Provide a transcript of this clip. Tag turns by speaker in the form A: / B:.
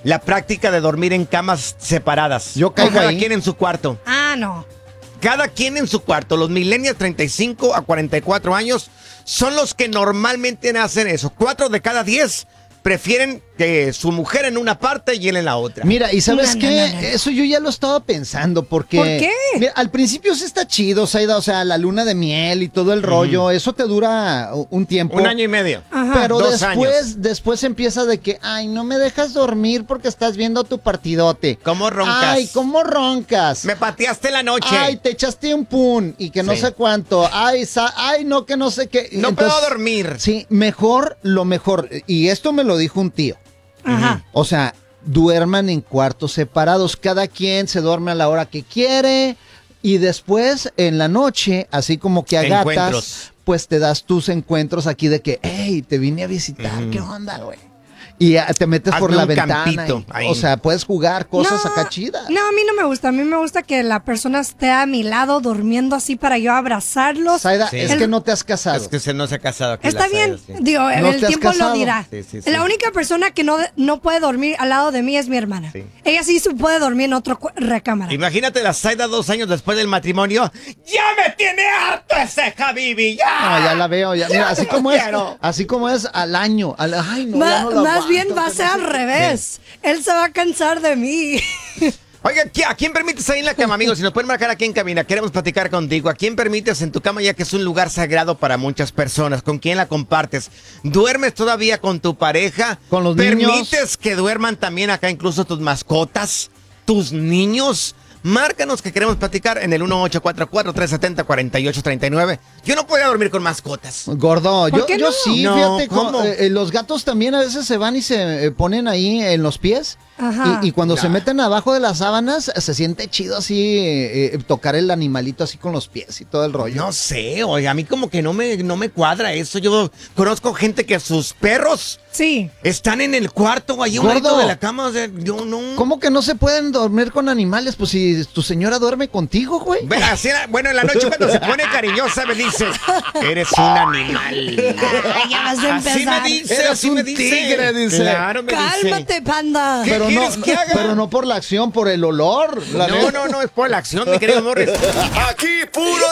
A: la práctica de dormir en camas separadas.
B: Yo caigo
A: cada
B: ahí.
A: quien en su cuarto.
C: Ah, no.
A: Cada quien en su cuarto. Los millennials 35 a 44 años son los que normalmente hacen eso. 4 de cada 10 prefieren que su mujer en una parte y él en la otra.
B: Mira, ¿y sabes
C: No,
B: qué?
C: no.
B: Eso yo ya lo estaba pensando porque...
C: ¿Por qué?
B: Mira, al principio sí está chido, Saida, o sea, la luna de miel y todo el rollo, eso te dura un tiempo.
A: 1 año y medio.
C: Ajá.
B: Pero
A: 2 años.
B: después empieza de que, ay, no me dejas dormir porque estás viendo tu partidote.
A: ¿Cómo roncas?
B: Ay, ¿cómo roncas?
A: Me pateaste la noche.
B: Ay, te echaste un pun y que no
A: Sí.
B: sé cuánto. Ay, no, que no sé qué.
A: No puedo dormir.
B: Sí, lo mejor. Y esto me lo dijo un tío.
C: Ajá.
B: O sea, duerman en cuartos separados. Cada quien se duerme a la hora que quiere. Y después, en la noche, así como que a gatas,
A: Encuentros.
B: pues te das tus encuentros aquí de que, hey, te vine a visitar. ¿Qué onda, güey? Y te metes por
A: Hazme
B: la
A: un
B: ventana.
A: campito ahí.
B: O sea, puedes jugar cosas acá chidas.
C: No, a mí no me gusta. A mí me gusta que la persona esté a mi lado durmiendo así para yo abrazarlos.
B: Saida,
A: Sí.
B: es que no te has casado.
A: Es que no se ha casado aquí.
C: Está
A: la
C: bien,
A: Saida, sí.
C: digo,
B: ¿No
C: el
B: te has
C: tiempo
B: casado?
C: lo dirá.
A: Sí, sí, sí.
C: La única persona que no puede dormir al lado de mí es mi hermana.
A: Sí.
C: Ella sí puede dormir en otra recámara.
A: Imagínate la Saida 2 años después del matrimonio. ¡Ya me tiene harto ese Habibi! ¡Ya!
B: No, ya la veo, ya. Mira, así
A: no
B: como
A: quiero.
B: así como es al año. Ay, no, ya no la
C: Más
B: aguanto,
C: bien va a
B: que
C: ser
B: no
C: al
B: sé qué.
C: revés. Él se va a cansar de mí.
A: Oiga, ¿a quién permites ahí en la cama, amigos? Si nos pueden marcar aquí en cabina, queremos platicar contigo. ¿A quién permites en tu cama, ya que es un lugar sagrado para muchas personas? ¿Con quién la compartes? ¿Duermes todavía con tu pareja?
B: Con los niños.
A: ¿Permites que duerman también acá incluso tus mascotas? ¿Tus niños? Márcanos que queremos platicar en el 1844-370-4839. Yo no podía dormir con mascotas.
B: Gordo,
C: ¿Por
B: yo,
C: qué
B: yo
C: no?
B: sí,
A: No,
B: fíjate,
A: ¿cómo?
B: los gatos también a veces se van y se ponen ahí en los pies.
C: Ajá.
B: Y cuando se meten abajo de las sábanas, se siente chido así tocar el animalito así con los pies y todo el rollo.
A: No sé, oye, a mí como que no me cuadra eso. Yo conozco gente que sus perros
C: Sí.
A: están en el cuarto, ahí a un
B: Gordo.
A: ladito de la cama. O sea, yo no.
B: ¿Cómo que no se pueden dormir con animales? Pues si tu señora duerme contigo, güey.
A: Bueno, en la noche cuando se pone cariñosa me dice, eres un animal.
C: Ay, ya vas a
A: Así
C: empezar.
A: me dice,
B: Eres
A: así
B: un
A: me dice.
B: tigre, dice.
A: Claro, me
C: Cálmate,
A: dice.
C: panda.
A: ¿Qué quieres que haga?
B: Pero no por la acción, por el olor.
A: No, es por la acción, mi querido Morris.
D: Aquí puro